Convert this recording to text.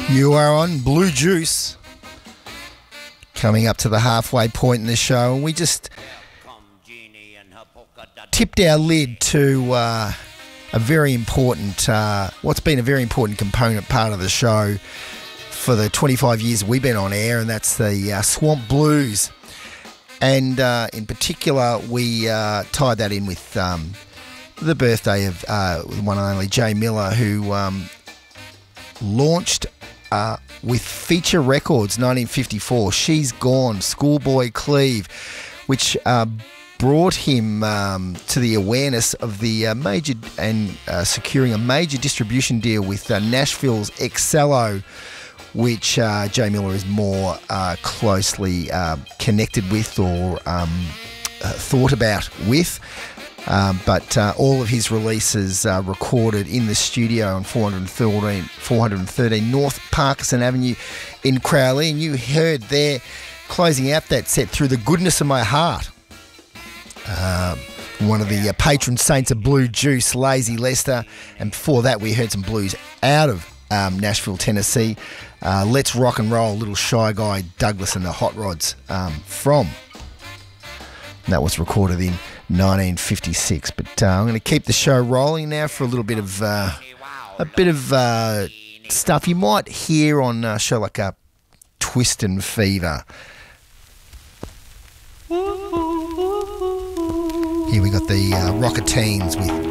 You are on Blue Juice, coming up to the halfway point in the show, and we just tipped our lid to a very important, what's been a very important component part of the show for the 25 years we've been on air, and that's the Swamp Blues. And in particular, we tied that in with the birthday of the one and only Jay Miller, who launched with Feature Records 1954, She's Gone, Schoolboy Cleve, which brought him to the awareness of the major and securing a major distribution deal with Nashville's Excello, which Jay Miller is more closely connected with or thought about with. But all of his releases are recorded in the studio on 413 North Parkinson Avenue in Crowley. And you heard there, closing out that set, Through the Goodness of My Heart, one of the patron saints of Blue Juice, Lazy Lester. And before that, we heard some blues out of Nashville, Tennessee. Let's Rock and Roll, Little Shy Guy Douglas and the Hot Rods from. That was recorded in 1956. But I'm going to keep the show rolling now for a little bit of stuff you might hear on a show like Twist and Fever. Here we got the Rocketeens with